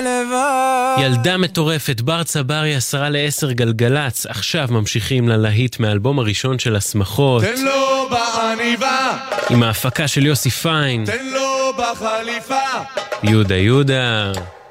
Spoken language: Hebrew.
לבד. ילדה מטורפת, בר צברי 9:50 גלגלץ. עכשיו ממשיכים ללהיט מהאלבום הראשון של השמחות. תן לו בעניבה, עם ההפקה של יוסי פיין. תן לו בחליפה. יהודה יהודה.